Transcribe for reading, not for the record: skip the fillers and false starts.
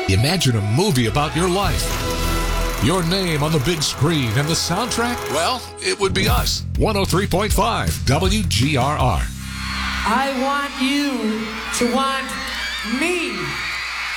Imagine a movie about your life. Your name on the big screen and the soundtrack? Well, it would be us. 103.5 WGRR. I want you to want me.